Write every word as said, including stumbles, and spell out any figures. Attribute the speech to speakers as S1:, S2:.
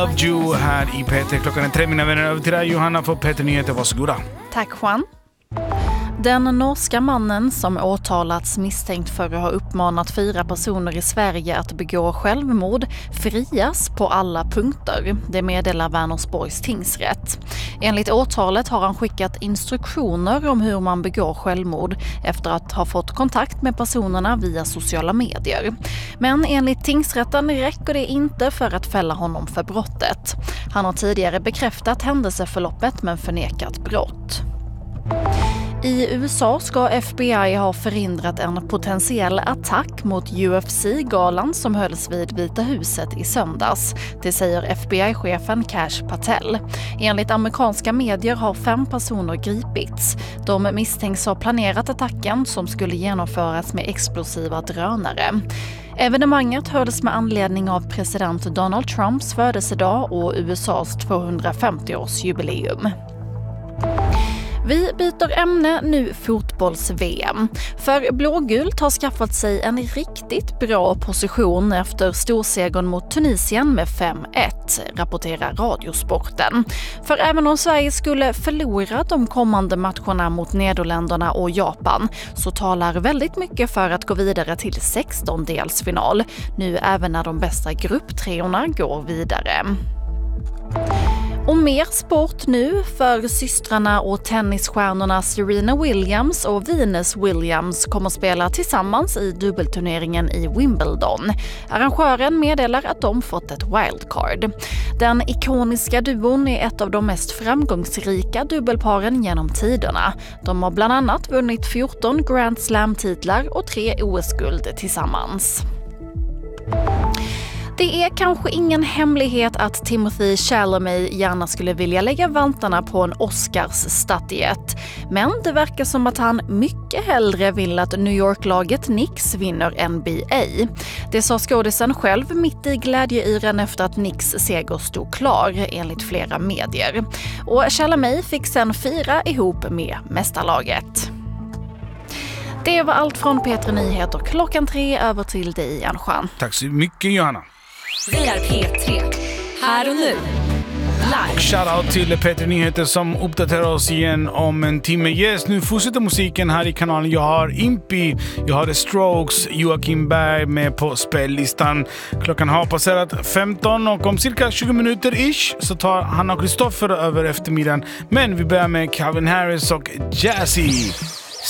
S1: Love you här i P T. Klockan är tre, mina vänner. Över till dig, Johanna, för P T Nyheter. Varsågoda.
S2: Tack, Juan. Den norska mannen som åtalats misstänkt för att ha uppmanat fyra personer i Sverige att begå självmord frias på alla punkter. Det meddelar Vänersborgs tingsrätt. Enligt åtalet har han skickat instruktioner om hur man begår självmord efter att ha fått kontakt med personerna via sociala medier. Men enligt tingsrätten räcker det inte för att fälla honom för brottet. Han har tidigare bekräftat händelseförloppet men förnekat brott. I U S A ska F B I ha förhindrat en potentiell attack mot U F C-galan som hölls vid Vita huset i söndags. Det säger F B I-chefen Kash Patel. Enligt amerikanska medier har fem personer gripits. De misstänks ha planerat attacken som skulle genomföras med explosiva drönare. Evenemanget hölls med anledning av president Donald Trumps födelsedag och U S A:s tvåhundrafemtio-årsjubileum. Vi byter ämne nu, fotbolls-V M. För blågult har skaffat sig en riktigt bra position efter storsegern mot Tunisien med fem ett, rapporterar Radiosporten. För även om Sverige skulle förlora de kommande matcherna mot Nederländerna och Japan så talar väldigt mycket för att gå vidare till sextondelsfinal, nu även när de bästa grupptreorna går vidare. Och mer sport nu, för systrarna och tennisstjärnorna Serena Williams och Venus Williams kommer spela tillsammans i dubbelturneringen i Wimbledon. Arrangören meddelar att de fått ett wildcard. Den ikoniska duon är ett av de mest framgångsrika dubbelparen genom tiderna. De har bland annat vunnit fjorton Grand Slam-titlar och tre O S-guld tillsammans. Det är kanske ingen hemlighet att Timothée Chalamet gärna skulle vilja lägga vantarna på en Oscars-statyett. Men det verkar som att han mycket hellre vill att New York-laget Knicks vinner N B A. Det sa skådisen själv mitt i glädjeyran efter att Knicks seger stod klar, enligt flera medier. Och Chalamet fick sen fira ihop med mästarlaget. Det var allt från P tre Nyheter klockan tre, över till dig igen, Juan.
S1: Tack så mycket, Johanna.
S3: Vi är P tre. Här och nu. Live.
S1: Shoutout till P tre Nyheter som uppdaterar oss igen om en timme. Yes, nu fortsätter musiken här i kanalen. Jag har Impi, jag har The Strokes, Joakim Berg med på spellistan. Klockan har passerat femton och om cirka tjugo minuter ish så tar Hanna och Kristoffer över eftermiddagen. Men vi börjar med Calvin Harris och Jazzy.